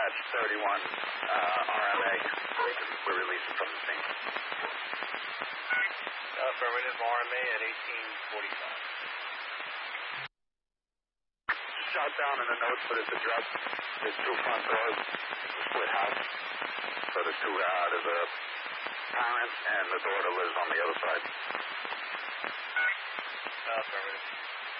31 RMA. We're releasing from the scene. Affirmative, RMA at 1845. Shot down in the notes for this address. There's 2 front doors, split house. So there's there's a parent and the daughter lives on the other side. Affirmative.